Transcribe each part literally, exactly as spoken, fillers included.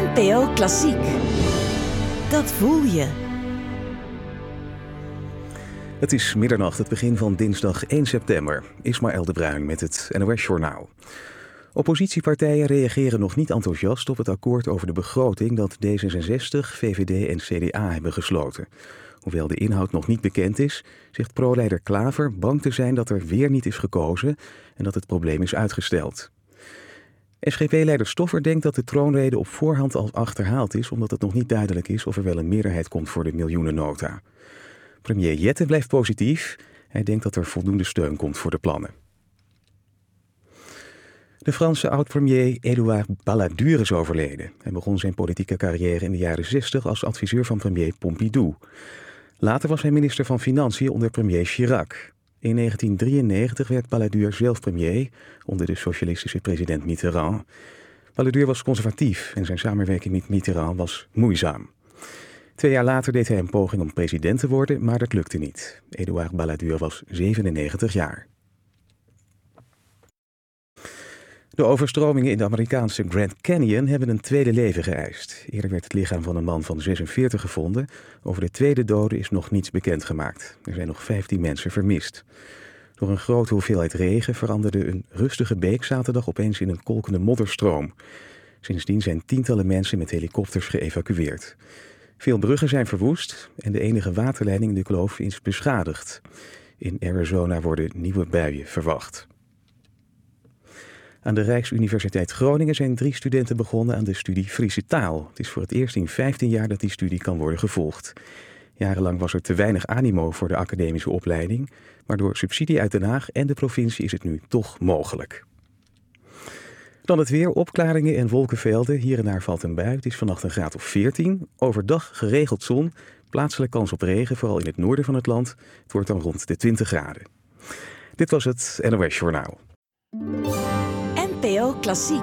N P O Klassiek. Dat voel je. Het is middernacht, het begin van dinsdag één september. Ismaël de Bruin met het N O S-journaal. Oppositiepartijen reageren nog niet enthousiast op het akkoord over de begroting dat D zesenzestig, V V D en C D A hebben gesloten. Hoewel de inhoud nog niet bekend is, zegt pro-leider Klaver bang te zijn dat er weer niet is gekozen en dat het probleem is uitgesteld. S G P-leider Stoffer denkt dat de troonrede op voorhand al achterhaald is, omdat het nog niet duidelijk is of er wel een meerderheid komt voor de miljoenennota. Premier Jette blijft positief. Hij denkt dat er voldoende steun komt voor de plannen. De Franse oud-premier Édouard Balladur is overleden. Hij begon zijn politieke carrière in de jaren zestig als adviseur van premier Pompidou. Later was hij minister van Financiën onder premier Chirac. In negentien drieënnegentig werd Balladur zelf premier onder de socialistische president Mitterrand. Balladur was conservatief en zijn samenwerking met Mitterrand was moeizaam. Twee jaar later deed hij een poging om president te worden, maar dat lukte niet. Édouard Balladur was zevenennegentig jaar. De overstromingen in de Amerikaanse Grand Canyon hebben een tweede leven geëist. Eerder werd het lichaam van een man van zesenveertig gevonden. Over de tweede dode is nog niets bekendgemaakt. Er zijn nog vijftien mensen vermist. Door een grote hoeveelheid regen veranderde een rustige beek zaterdag opeens in een kolkende modderstroom. Sindsdien zijn tientallen mensen met helikopters geëvacueerd. Veel bruggen zijn verwoest en de enige waterleiding in de kloof is beschadigd. In Arizona worden nieuwe buien verwacht. Aan de Rijksuniversiteit Groningen zijn drie studenten begonnen aan de studie Friese taal. Het is voor het eerst in vijftien jaar dat die studie kan worden gevolgd. Jarenlang was er te weinig animo voor de academische opleiding, maar door subsidie uit Den Haag en de provincie is het nu toch mogelijk. Dan het weer, opklaringen en wolkenvelden. Hier en daar valt een bui. Het is vannacht een graad of veertien. Overdag geregeld zon. Plaatselijk kans op regen, vooral in het noorden van het land. Het wordt dan rond de twintig graden. Dit was het N O S-journaal. N P O Klassiek.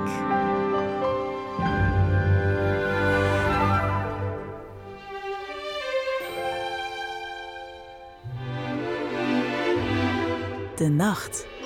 De nacht.